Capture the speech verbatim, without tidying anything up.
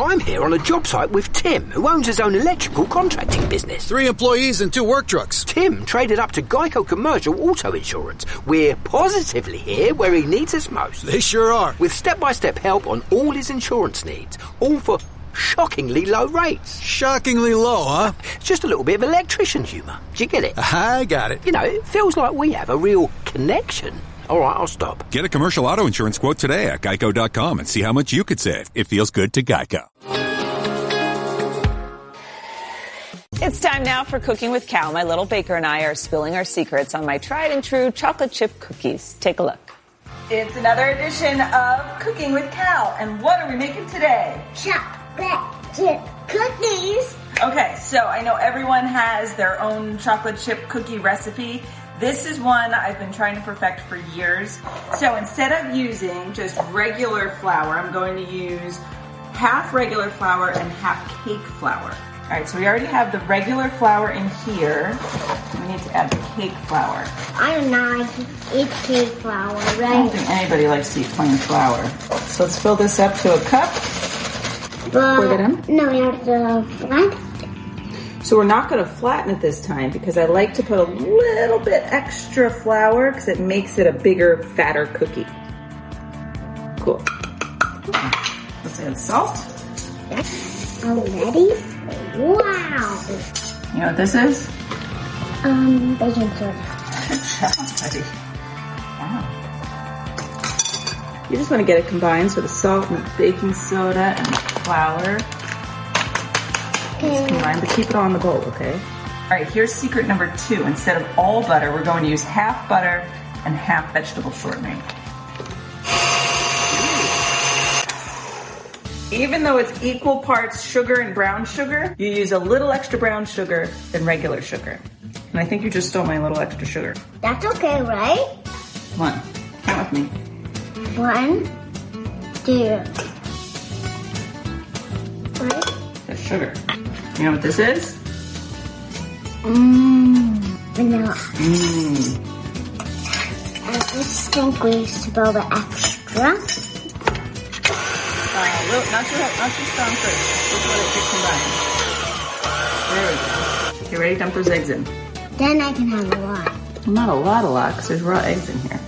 I'm here on a job site with Tim, who owns his own electrical contracting business. Three employees and two work trucks. Tim traded up to Geico Commercial Auto Insurance. We're positively here where he needs us most. They sure are. With step-by-step help on all his insurance needs, all for shockingly low rates. Shockingly low, huh? Just a little bit of electrician humour. Do you get it? I got it. You know, it feels like we have a real connection. All right, I'll stop. Get a commercial auto insurance quote today at geico dot com and see how much you could save. It feels good to Geico. It's time now for Cooking with Cal. My little baker and I are spilling our secrets on my tried and true chocolate chip cookies. Take a look. It's another edition of Cooking with Cal. And what are we making today? Chocolate chip cookies. Okay, so I know everyone has their own chocolate chip cookie recipe. This is one I've been trying to perfect for years. So instead of using just regular flour, I'm going to use half regular flour and half cake flour. All right, so we already have the regular flour in here. We need to add the cake flour. I do not eat cake flour, right? I don't think anybody likes to eat plain flour. So let's fill this up to a cup. But, Pour that in. No, we have to flatten. So we're not going to flatten it this time because I like to put a little bit extra flour because it makes it a bigger, fatter cookie. Cool. Let's add salt. Already? Wow. You know what this is? Um, baking soda. Good job, buddy. Wow. You just want to get it combined, so the salt and the baking soda and the flour. Okay. Combined, but keep it all in the bowl, okay? All right, here's secret number two. Instead of all butter, we're going to use half butter and half vegetable shortening. Even though it's equal parts sugar and brown sugar, you use a little extra brown sugar than regular sugar. And I think you just stole my little extra sugar. That's okay, right? Come on, count with me. One, two, three. That's sugar. You know what this is? Mmm, vanilla. Mmm. I just think we spell the extra. Uh, little, not too not too strong first. Just let it get combined. There we go. Okay, ready? Dump those eggs in. Then I can have a lot. Well, not a lot, a lot, because there's raw eggs in here.